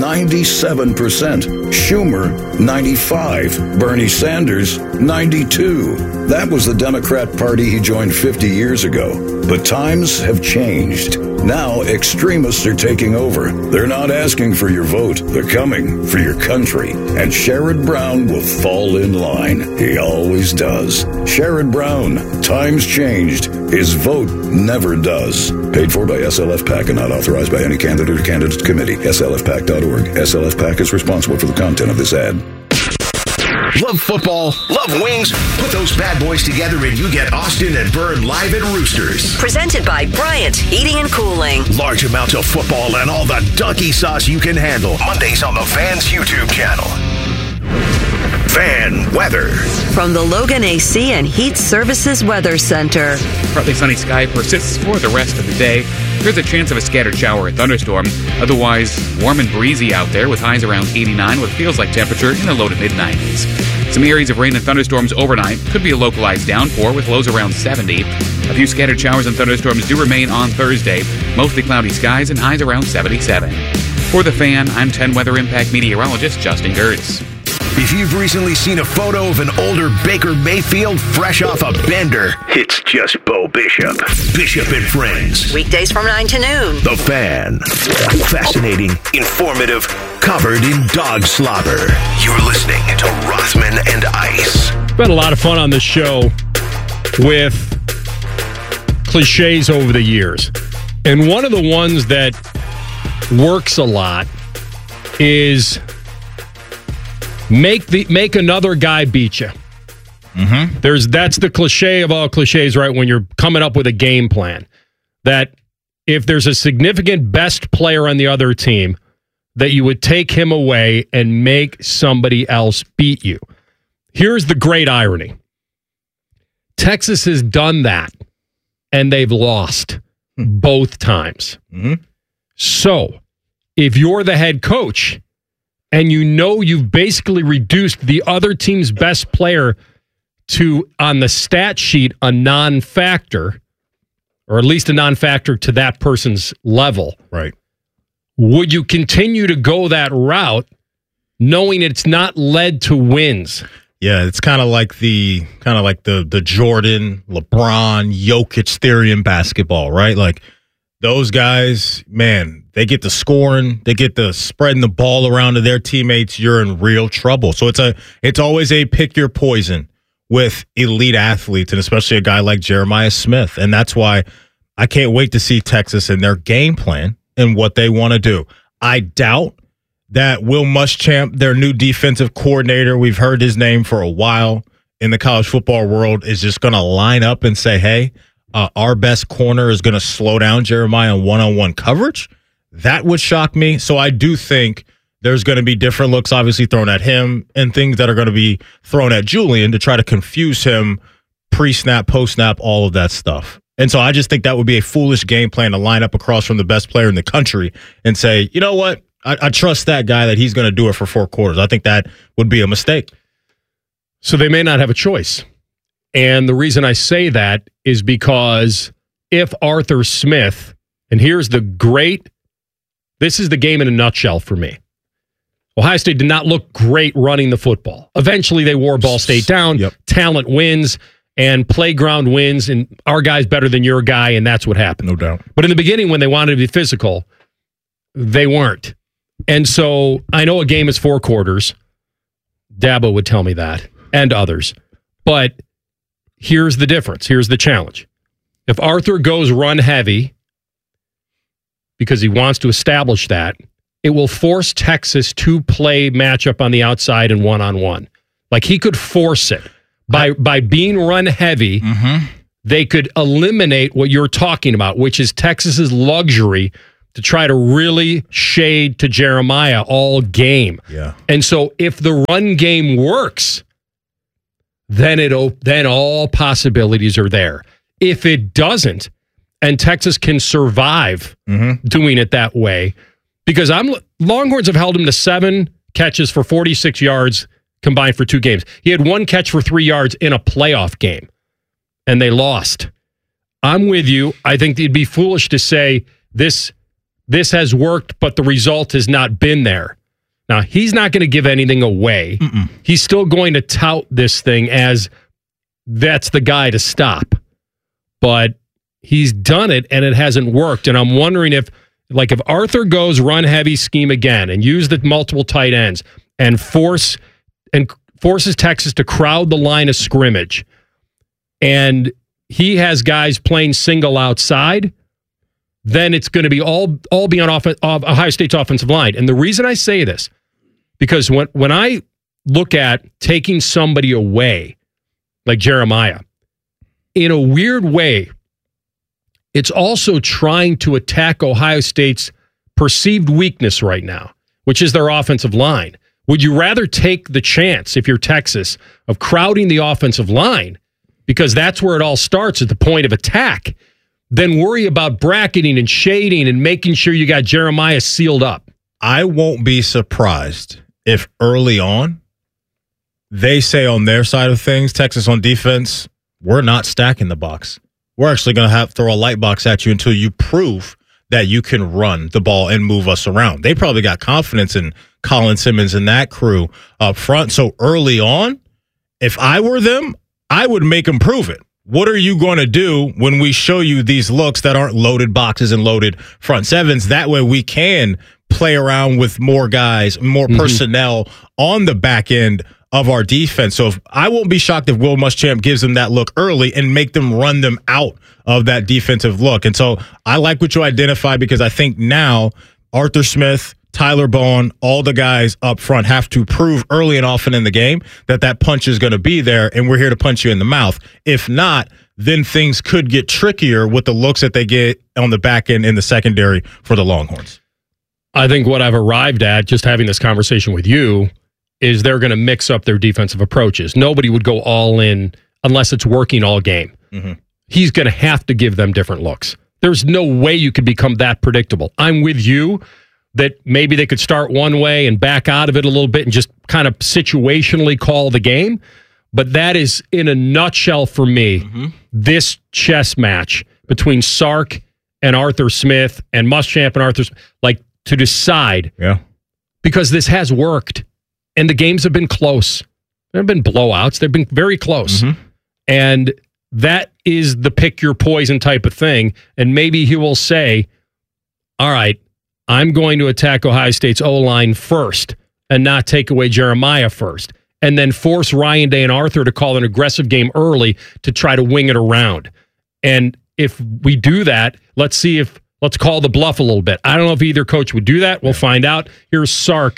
97%. Schumer, 95%. Bernie Sanders, 92%. That was the Democrat Party he joined 50 years ago. But times have changed. Now extremists are taking over. They're not asking for your vote. They're coming for your country. And Sherrod Brown will fall in line. He always does. Sherrod Brown, times changed. His vote never does. Paid for by SLF PAC and not authorized by any candidate or candidates committee. SLFPAC.org. SLF PAC is responsible for the content of this ad. Love football? Love wings? Put those bad boys together and you get Austin and Byrne live at Roosters. Presented by Bryant Heating and Cooling. Large amounts of football and all the donkey sauce you can handle. Mondays on the Fans YouTube channel. Fan weather. From the Logan AC and Heat Services Weather Center. Partly sunny sky persists for the rest of the day. There's a chance of a scattered shower or thunderstorm. Otherwise, warm and breezy out there with highs around 89 with feels-like temperature in the low to mid-90s. Some areas of rain and thunderstorms overnight. Could be a localized downpour with lows around 70. A few scattered showers and thunderstorms do remain on Thursday. Mostly cloudy skies and highs around 77. For The Fan, I'm 10 Weather Impact meteorologist Justin Gertz. If you've recently seen a photo of an older Baker Mayfield fresh off a bender, it's just Bo Bishop. Bishop and Friends. Weekdays from 9 to noon. The Fan. Fascinating, informative, covered in dog slobber. You're listening to Rothman and Ice. It's been a lot of fun on this show with cliches over the years. And one of the ones that works a lot is make another guy beat you. Mm-hmm. That's the cliche of all cliches, right? When you're coming up with a game plan, that if there's a significant best player on the other team, that you would take him away and make somebody else beat you. Here's the great irony. Texas has done that, and they've lost both times. Mm-hmm. So, if you're the head coach, and you know you've basically reduced the other team's best player to, on the stat sheet, a non-factor, or at least a non-factor to that person's level. Right. Would you continue to go that route knowing it's not led to wins? Yeah, it's kind of like the Jordan, LeBron, Jokic theory in basketball, right? Like those guys, man, they get the scoring, they get the spreading the ball around to their teammates. You're in real trouble. So it's always a pick your poison with elite athletes, and especially a guy like Jeremiah Smith. And that's why I can't wait to see Texas and their game plan and what they want to do. I doubt that Will Muschamp, their new defensive coordinator, we've heard his name for a while in the college football world, is just going to line up and say, hey, our best corner is going to slow down Jeremiah in one-on-one coverage. that would shock me. So I do think there's going to be different looks obviously thrown at him and things that are going to be thrown at Julian to try to confuse him pre-snap, post-snap, all of that stuff. And so I just think that would be a foolish game plan to line up across from the best player in the country and say, you know what? I trust that guy that he's going to do it for 4 quarters. I think that would be a mistake. So they may not have a choice. And the reason I say that is because if Arthur Smith, and here's this is the game in a nutshell for me. Ohio State did not look great running the football. Eventually they wore Ball State down. Yep. Talent wins and playground wins, and our guy's better than your guy, and that's what happened. No doubt. But in the beginning, when they wanted to be physical, they weren't. And so I know a game is 4 quarters. Dabo would tell me that, and others. But here's the difference. Here's the challenge. If Arthur goes run heavy because he wants to establish that, it will force Texas to play matchup on the outside and one-on-one. Like he could force it. By being run heavy, they could eliminate what you're talking about, which is Texas's luxury to try to really shade to Jeremiah all game. Yeah. And so if the run game works, then all possibilities are there. If it doesn't, and Texas can survive doing it that way, because Longhorns have held him to 7 catches for 46 yards combined for 2 games. He had 1 catch for 3 yards in a playoff game, and they lost. I'm with you. I think it'd be foolish to say this has worked, but the result has not been there. Now, he's not going to give anything away. He's still going to tout this thing as that's the guy to stop. But he's done it, and it hasn't worked. And I'm wondering if Arthur goes run-heavy scheme again and use the multiple tight ends and forces Texas to crowd the line of scrimmage, and he has guys playing single outside, then it's going to be all be on Ohio State's offensive line. And the reason I say this, because when I look at taking somebody away, like Jeremiah, in a weird way, it's also trying to attack Ohio State's perceived weakness right now, which is their offensive line. Would you rather take the chance, if you're Texas, of crowding the offensive line, because that's where it all starts at the point of attack, then worry about bracketing and shading and making sure you got Jeremiah sealed up? I won't be surprised if early on they say on their side of things, Texas on defense, we're not stacking the box. We're actually going to have to throw a light box at you until you prove that you can run the ball and move us around. They probably got confidence in Colin Simmons and that crew up front. So early on, if I were them, I would make them prove it. What are you going to do when we show you these looks that aren't loaded boxes and loaded front sevens? That way we can play around with more guys, more personnel on the back end of our defense. So I won't be shocked if Will Muschamp gives them that look early and make them run them out of that defensive look. And so I like what you identified, because I think now Arthur Smith, Tyler Bowen, all the guys up front have to prove early and often in the game that punch is going to be there, and we're here to punch you in the mouth. If not, then things could get trickier with the looks that they get on the back end in the secondary for the Longhorns. I think what I've arrived at, just having this conversation with you, is they're going to mix up their defensive approaches. Nobody would go all in unless it's working all game. He's going to have to give them different looks. There's no way you could become that predictable. I'm with you that maybe they could start one way and back out of it a little bit and just kind of situationally call the game. But that is, in a nutshell for me, this chess match between Sark and Arthur Smith and Muschamp and Arthur Smith, like to decide. Yeah. Because this has worked. And the games have been close. There have been blowouts. They've been very close. And that is the pick your poison type of thing. And maybe he will say, all right, I'm going to attack Ohio State's O-line first and not take away Jeremiah first. And then force Ryan Day and Arthur to call an aggressive game early to try to wing it around. And if we do that, let's call the bluff a little bit. I don't know if either coach would do that. We'll find out. Here's Sark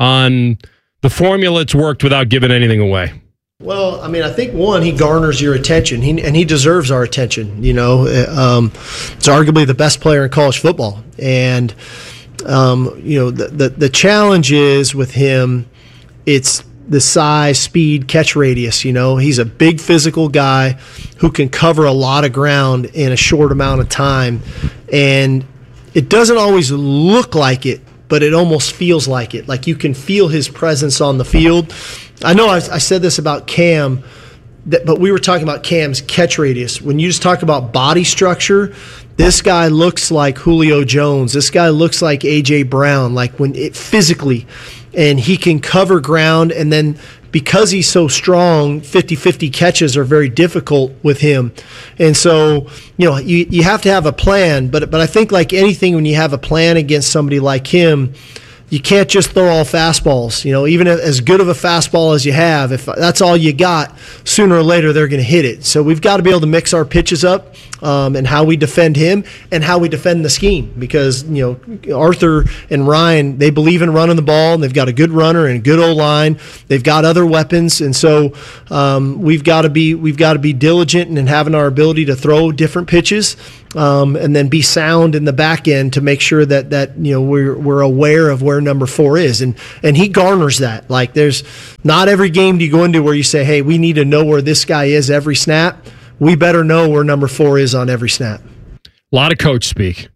on the formula that's worked without giving anything away. Well, I mean, I think, one, he garners your attention, and he deserves our attention. You know, it's arguably the best player in college football. And, The challenge is with him, it's the size, speed, catch radius. He's a big physical guy who can cover a lot of ground in a short amount of time, and it doesn't always look like it, but it almost feels like it. Like you can feel his presence on the field. I know I said this about Cam, but we were talking about Cam's catch radius. When you just talk about body structure, this guy looks like Julio Jones. This guy looks like A.J. Brown, like physically. And he can cover ground, and then because he's so strong, 50-50 catches are very difficult with him. And so, you have to have a plan, but I think like anything, when you have a plan against somebody like him, you can't just throw all fastballs. Even as good of a fastball as you have, if that's all you got, sooner or later they're going to hit it. So we've got to be able to mix our pitches up and how we defend him and how we defend the scheme. Because Arthur and Ryan, they believe in running the ball, and they've got a good runner and a good O-line. They've got other weapons, and so we've got to be diligent in having our ability to throw different pitches. And then be sound in the back end to make sure that we're aware of where number 4 is, and he garners that. Like there's not every game do you go into where you say, hey, we need to know where this guy is every snap. We better know where number 4 is on every snap. A lot of coach speak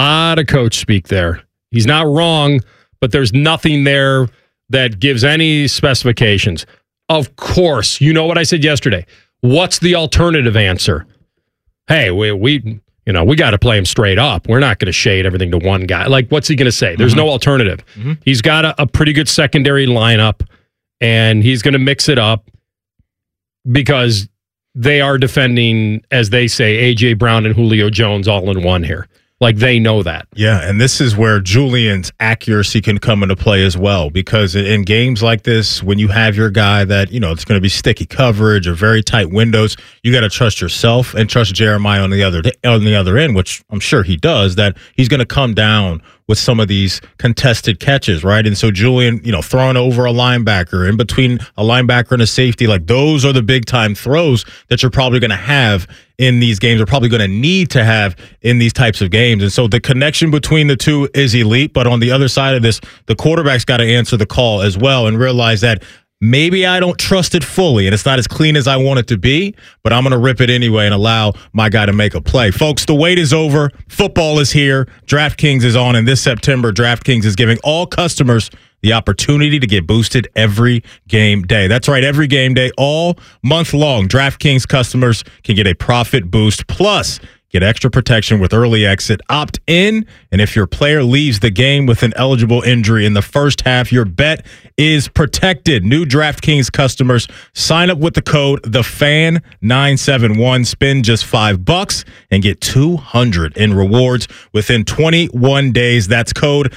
there. He's not wrong, but there's nothing there that gives any specifications. Of course, you know what I said yesterday. What's the alternative answer? Hey, we got to play him straight up. We're not going to shade everything to one guy. Like, what's he going to say? There's no alternative. Mm-hmm. He's got a pretty good secondary lineup, and he's going to mix it up because they are defending, as they say, A.J. Brown and Julio Jones all in one here. Like, they know that. Yeah, and this is where Julian's accuracy can come into play as well, because in games like this, when you have your guy that, it's going to be sticky coverage or very tight windows, you got to trust yourself and trust Jeremiah on the other end, which I'm sure he does, that he's going to come down with some of these contested catches, right? And so Julian, throwing over a linebacker, in between a linebacker and a safety, like those are the big time throws that you're probably going to have in these games, are probably going to need to have in these types of games. And so the connection between the two is elite, but on the other side of this, the quarterback's got to answer the call as well and realize that maybe I don't trust it fully, and it's not as clean as I want it to be, but I'm going to rip it anyway and allow my guy to make a play. Folks, the wait is over. Football is here. DraftKings is on, and this September, DraftKings is giving all customers the opportunity to get boosted every game day. That's right, every game day, all month long. DraftKings customers can get a profit boost, plus get extra protection with early exit, opt in, and if your player leaves the game with an eligible injury in the first half, your bet is protected. New DraftKings customers sign up with the code TheFan971, spend just $5 and get $200 in rewards within 21 days. That's code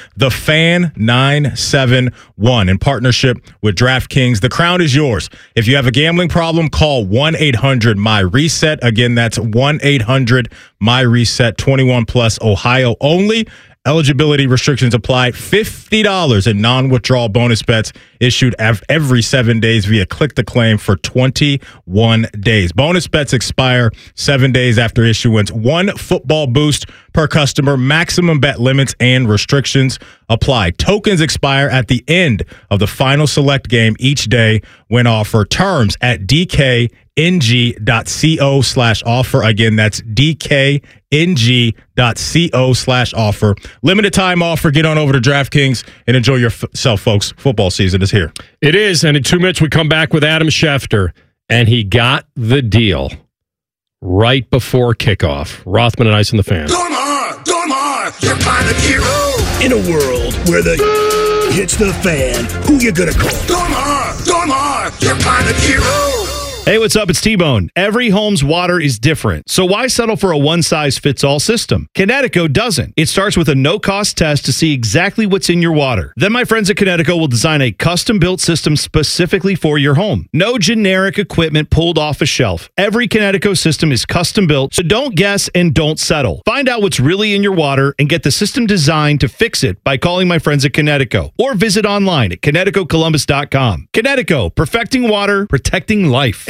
TheFan971 in partnership with DraftKings. The crown is yours. If you have a gambling problem, call 1-800-MY-RESET. Again, that's 1-800-MY-RESET. 21 plus, Ohio only. Eligibility restrictions apply. $50 in non-withdrawal bonus bets issued every 7 days via Click to Claim for 21 days. Bonus bets expire 7 days after issuance. One football boost per customer. Maximum bet limits and restrictions apply. Tokens expire at the end of the final select game each day when offer. Terms at dkng.co/offer. Again, that's dkng.co/offer. Limited time offer. Get on over to DraftKings and enjoy yourself, folks. Football season is here. It is, and in 2 minutes we come back with Adam Schefter, and he got the deal right before kickoff. Rothman and Ice and the Fan. Dormar, your pilot hero. In a world where the hits the fan, who you gonna call? Dormar, your pilot hero. Hey, what's up? It's T-Bone. Every home's water is different, so why settle for a one-size-fits-all system? Kinetico doesn't. It starts with a no-cost test to see exactly what's in your water. Then my friends at Kinetico will design a custom-built system specifically for your home. No generic equipment pulled off a shelf. Every Kinetico system is custom-built, so don't guess and don't settle. Find out what's really in your water and get the system designed to fix it by calling my friends at Kinetico or visit online at KineticoColumbus.com. Kinetico, perfecting water, protecting life.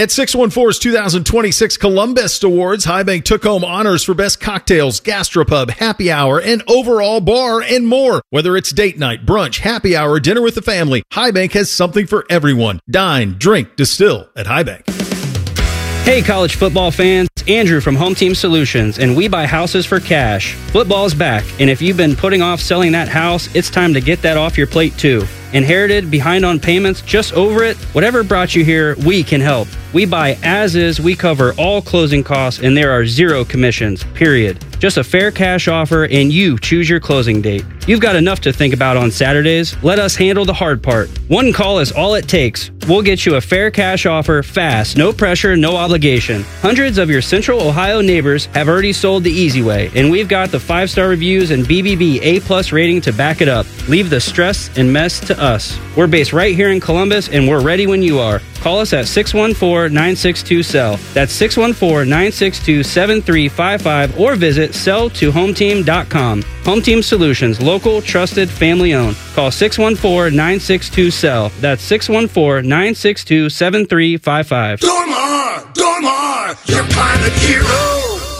At 614's 2026 Columbus Awards, High Bank took home honors for best cocktails, gastropub, happy hour, and overall bar and more. Whether it's date night, brunch, happy hour, dinner with the family, High Bank has something for everyone. Dine, drink, distill at High Bank. Hey college football fans, Andrew from Home Team Solutions, and we buy houses for cash. Football's back, and if you've been putting off selling that house, it's time to get that off your plate too. Inherited, behind on payments, just over it? Whatever brought you here, we can help. We buy as is, we cover all closing costs, and there are zero commissions, period. Just a fair cash offer, and you choose your closing date. You've got enough to think about on Saturdays. Let us handle the hard part. One call is all it takes. We'll get you a fair cash offer fast, no pressure, no obligation. Hundreds of your Central Ohio neighbors have already sold the easy way, and we've got the 5-star reviews and BBB A+ rating to back it up. Leave the stress and mess to us. We're based right here in Columbus, and we're ready when you are. Call us at 614-962-SELL. That's 614-962-7355, or visit selltohometeam.com. Home Team Solutions, local, trusted, family owned. Call 614-962-SELL. That's 614-962-7355. Dormar, your pilot hero.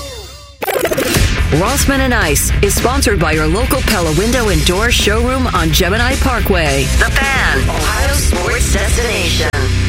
Rossman and Ice is sponsored by your local Pella Window and Door showroom on Gemini Parkway. The Fan, Ohio sports destination.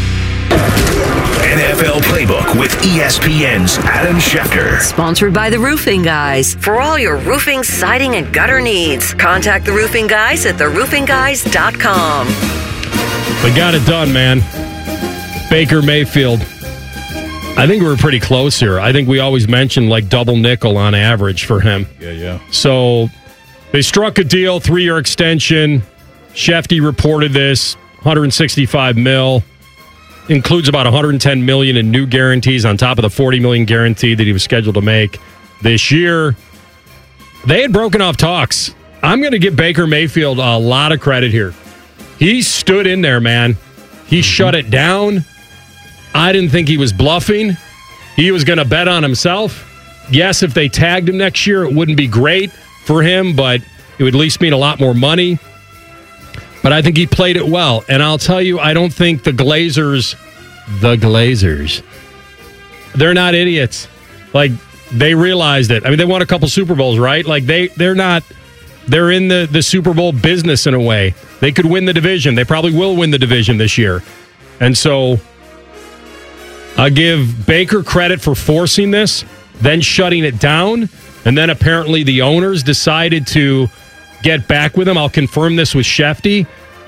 NFL Playbook with ESPN's Adam Schefter. Sponsored by the Roofing Guys. For all your roofing, siding, and gutter needs, contact the Roofing Guys at theroofingguys.com. We got it done, man. Baker Mayfield. I think we were pretty close here. I think we always mentioned like double nickel on average for him. Yeah. So they struck a deal, 3-year extension. Shefty reported this, $165 million. Includes about $110 million in new guarantees on top of the $40 million guarantee that he was scheduled to make this year. They had broken off talks. I'm going to give Baker Mayfield a lot of credit here. He stood in there, man. He shut it down. I didn't think he was bluffing. He was going to bet on himself. Yes, if they tagged him next year, it wouldn't be great for him, but it would at least mean a lot more money. But I think he played it well. And I'll tell you, I don't think the Glazers, they're not idiots. Like, they realized it. I mean, they won a couple Super Bowls, right? Like, they're in the Super Bowl business in a way. They could win the division. They probably will win the division this year. And so I'll give Baker credit for forcing this, then shutting it down, and then apparently the owners decided to get back with him. I'll confirm this with Shefty.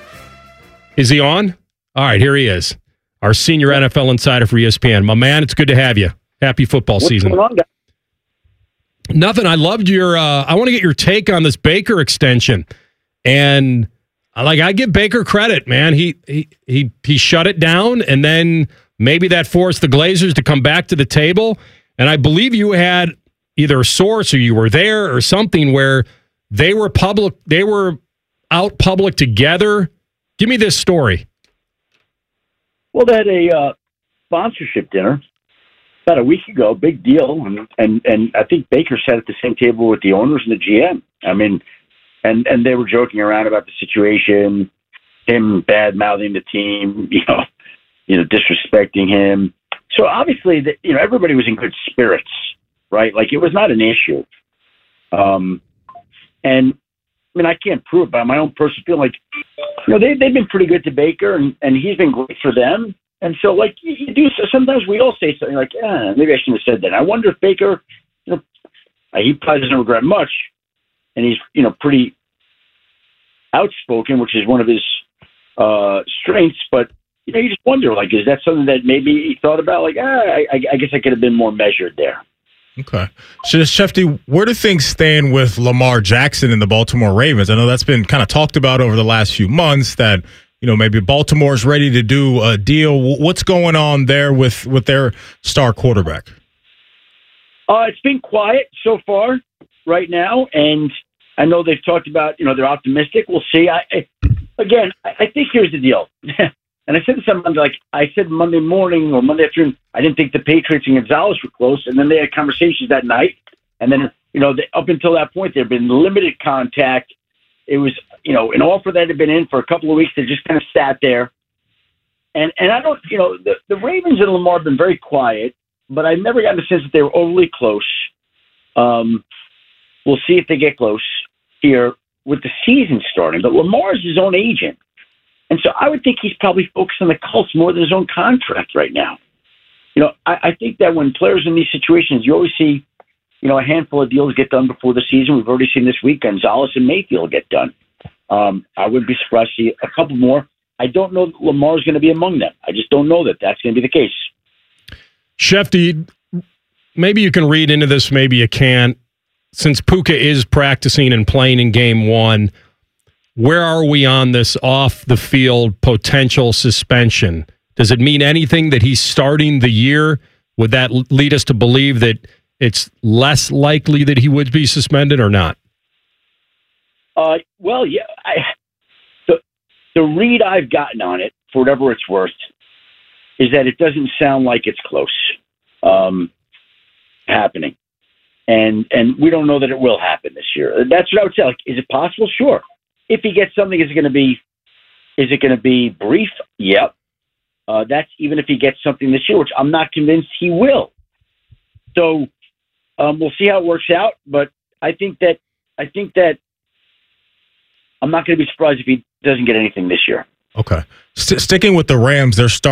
Is he on? All right, here he is, our senior NFL insider for ESPN. My man, it's good to have you. Happy football season. What's going on, guys? Nothing. I loved your. I want to get your take on this Baker extension, and I give Baker credit, man. He shut it down, and then maybe that forced the Glazers to come back to the table. And I believe you had either a source or you were there or something where they were public. They were out public together. Give me this story. Well, they had a sponsorship dinner about a week ago, big deal, and I think Baker sat at the same table with the owners and the GM. I mean, and they were joking around about the situation, him bad-mouthing the team, disrespecting him. So obviously, everybody was in good spirits, right? Like, it was not an issue. And I mean, I can't prove it, but my own personal feeling, they've been pretty good to Baker, and he's been great for them. And so, you do. Sometimes we all say something like, maybe I shouldn't have said that. I wonder if Baker, he probably doesn't regret much, and he's, pretty outspoken, which is one of his strengths. But you just wonder, is that something that maybe he thought about? I guess I could have been more measured there. Okay. So, Shefty, where do things stand with Lamar Jackson and the Baltimore Ravens? I know that's been kind of talked about over the last few months that, maybe Baltimore's ready to do a deal. What's going on there with their star quarterback? It's been quiet so far right now, and I know they've talked about, they're optimistic. We'll see. I think here's the deal. And I said this on Monday, I said Monday morning or Monday afternoon, I didn't think the Patriots and Gonzalez were close. And then they had conversations that night. And then, up until that point, there had been limited contact. It was, an offer that had been in for a couple of weeks that just kind of sat there. And I don't, the Ravens and Lamar have been very quiet, but I've never gotten the sense that they were overly close. We'll see if they get close here with the season starting. But Lamar is his own agent. And so I would think he's probably focused on the Colts more than his own contract right now. I think that when players in these situations, you always see, a handful of deals get done before the season. We've already seen this week Gonzalez and Mayfield get done. I wouldn't be surprised to see a couple more. I don't know that Lamar's going to be among them. I just don't know that that's going to be the case. Shefty, maybe you can read into this, maybe you can't. Since Puka is practicing and playing in game one, where are we on this off-the-field potential suspension? Does it mean anything that he's starting the year? Would that lead us to believe that it's less likely that he would be suspended or not? Well, yeah. The read I've gotten on it, for whatever it's worth, is that it doesn't sound like it's close happening. And we don't know that it will happen this year. That's what I would say. Like, is it possible? Sure. If he gets something, is it going to be brief? Yep. That's even if he gets something this year, which I'm not convinced he will. So we'll see how it works out. But I think that I'm not going to be surprised if he doesn't get anything this year. Okay. Sticking with the Rams, they're starting.